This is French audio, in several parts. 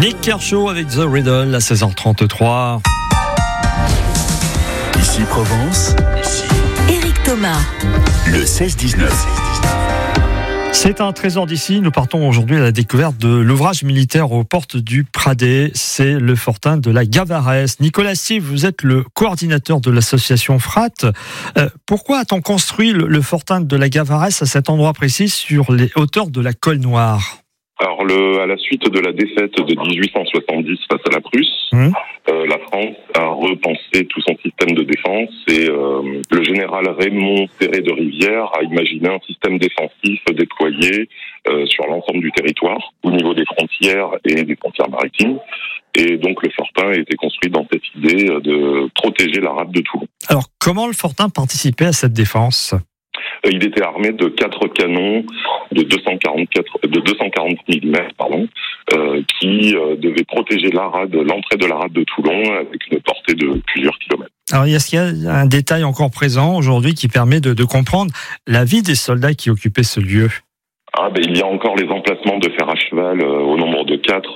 Nick Kershaw avec The Riddle à 16h33. Ici Provence, ici Éric Thomas. Le 16-19. C'est un trésor d'ici. Nous partons aujourd'hui à la découverte de l'ouvrage militaire aux portes du Pradet. C'est le fortin de la Gavaresse. Nicolas Steve, vous êtes le coordinateur de l'association FRAT. Pourquoi a-t-on construit le fortin de la Gavaresse à cet endroit précis sur les hauteurs de la Colle Noire ? Alors, à la suite de la défaite de 1870 face à la Prusse, la France a repensé tout son système de défense et le général Raymond Serré de Rivière a imaginé un système défensif déployé sur l'ensemble du territoire, au niveau des frontières et des frontières maritimes. Et donc le fortin a été construit dans cette idée de protéger la rade de Toulon. Alors, comment le fortin participait à cette défense ? Il était armé de 4 canons de 240 mm, qui devaient protéger la rade, l'entrée de la rade de Toulon avec une portée de plusieurs kilomètres. Alors, est-ce qu'il y a un détail encore présent aujourd'hui qui permet de comprendre la vie des soldats qui occupaient ce lieu ? Il y a encore les emplacements de fer à cheval au nombre de 4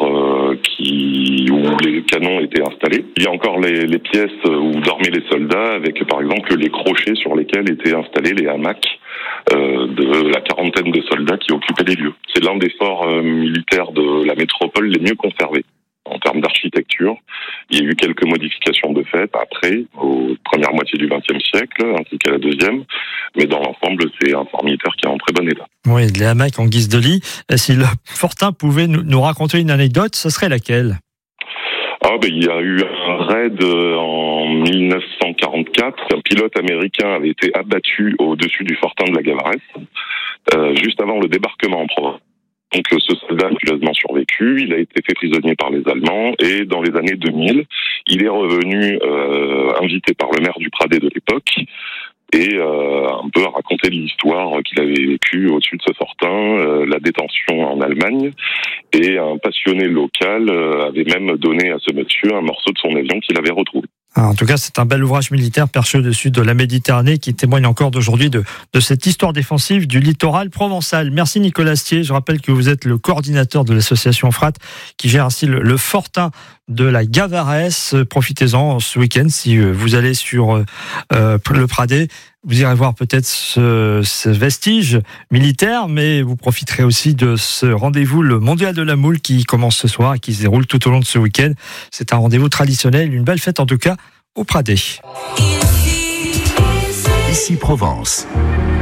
où les canons étaient installés. Il y a encore les pièces où dormaient les soldats avec par exemple les crochets sur lesquels étaient installés les hamacs de la quarantaine de soldats qui occupaient les lieux. C'est l'un des forts militaires de la métropole les mieux conservés. En termes d'architecture, il y a eu quelques modifications de fait après, aux premières moitiés du XXe siècle, ainsi qu'à la deuxième. Mais dans l'ensemble, c'est un fort militaire qui est en très bon état. Oui, les hamacs en guise de lit. Si le fortin pouvait nous raconter une anecdote, ce serait laquelle ? Il y a eu un raid en 1944. Un pilote américain avait été abattu au-dessus du fortin de la Gavaresse, juste avant le débarquement en Provence. Donc ce soldat a miraculeusement survécu, il a été fait prisonnier par les Allemands et dans les années 2000, il est revenu invité par le maire du Pradet de l'époque et un peu à raconter l'histoire qu'il avait vécue au-dessus de ce fortin, la détention en Allemagne, et un passionné local avait même donné à ce monsieur un morceau de son avion qu'il avait retrouvé. En tout cas, c'est un bel ouvrage militaire perché au-dessus de la Méditerranée qui témoigne encore d'aujourd'hui de cette histoire défensive du littoral provençal. Merci Nicolas Stier. Je rappelle que vous êtes le coordinateur de l'association FRAT qui gère ainsi le fortin de la Gavaresse. Profitez-en ce week-end si vous allez sur le Pradet. Vous irez voir peut-être ce vestige militaire, mais vous profiterez aussi de ce rendez-vous, le Mondial de la Moule, qui commence ce soir et qui se déroule tout au long de ce week-end. C'est un rendez-vous traditionnel, une belle fête en tout cas au Pradet. Ici Provence.